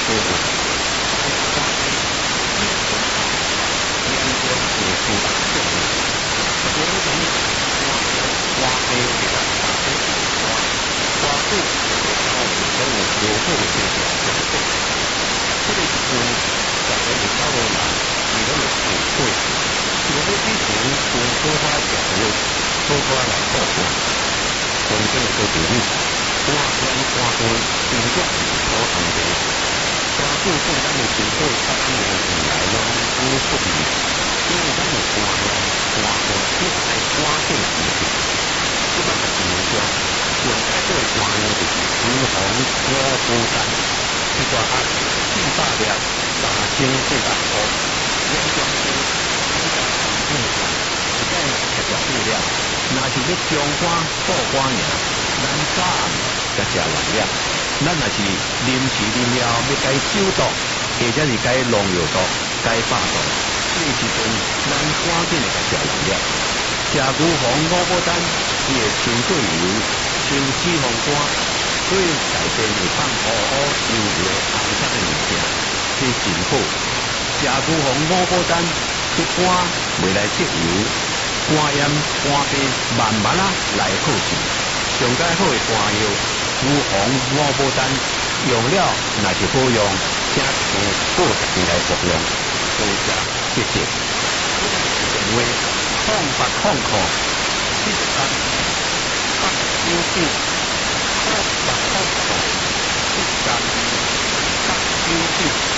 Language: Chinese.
多个，花费严重严重有负担重的，所以讲花费比较大的花费然后跟我有后的这个相对，这个时阵大家有稍微来，你都有体会，除非之前有多花讲的，多花来报告，我们真的都努力。花光花光，尽管可行的，花费对咱的经济3年以来拢有不利，因为咱的花量花光，你爱花费时间，这个是影响。上太多的花呢，就是脂肪高负担，一大盒400粒3400块，两种是实在吃掉不了。若是要种花报花尔，咱早暗才食完了。咱若是临时临了，要该消毒，或者是该农药毒、该化毒，这时阵咱赶紧就食完了。食牛黄5牡丹，伊会清过油，清脂肪肝，对内面会放乌乌油油红色的物件，这真好。食牛黄5牡丹，一般袂来积油。肝炎、肝病慢慢来好治，上佳好的肝药，牛黄5牡丹用了，若是好用，请过10年来服用，多谢谢谢。电话0800 73 899 0800 73 899。